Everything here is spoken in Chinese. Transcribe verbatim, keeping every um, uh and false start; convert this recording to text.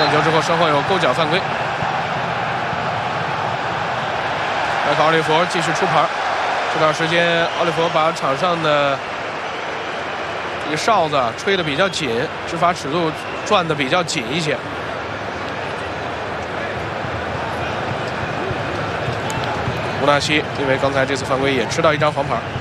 传球之后，身后有勾脚犯规。麦克奥利弗继续出牌。这段时间，奥利弗把场上的这个哨子吹得比较紧，执法尺度转得比较紧一些。乌纳西因为刚才这次犯规也吃到一张黄牌。